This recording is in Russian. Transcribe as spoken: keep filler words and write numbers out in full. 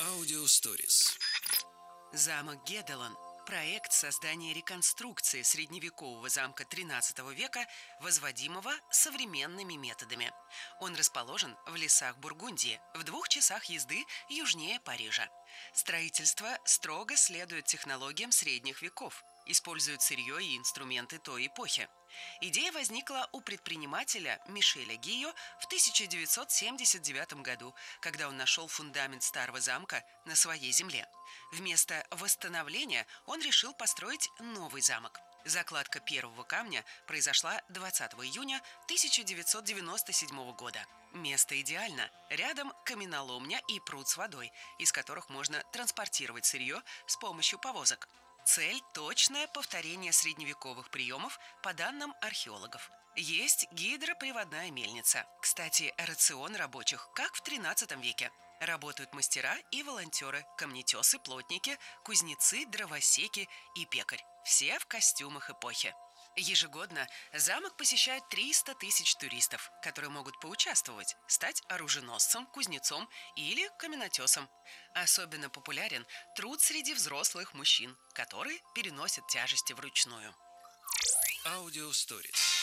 Аудиосторис. Замок Геделон – проект создания реконструкции средневекового замка тринадцатого века, возводимого современными методами. Он расположен в лесах Бургундии, в двух часах езды южнее Парижа. Строительство строго следует технологиям средних веков, использует сырье и инструменты той эпохи. Идея возникла у предпринимателя Мишеля Гийо в тысяча девятьсот семьдесят девятом году, когда он нашел фундамент старого замка на своей земле. Вместо восстановления он решил построить новый замок. Закладка первого камня произошла двадцатого июня тысяча девятьсот девяносто седьмого года. Место идеально. Рядом каменоломня и пруд с водой, из которых можно транспортировать сырье с помощью повозок. Цель – точное повторение средневековых приемов по данным археологов. Есть гидроприводная мельница. Кстати, рацион рабочих, как в тринадцатом веке. Работают мастера и волонтеры, камнетесы, плотники, кузнецы, дровосеки и пекарь. Все в костюмах эпохи. Ежегодно замок посещает триста тысяч туристов, которые могут поучаствовать, стать оруженосцем, кузнецом или каменотесом. Особенно популярен труд среди взрослых мужчин, которые переносят тяжести вручную. Аудиосторис.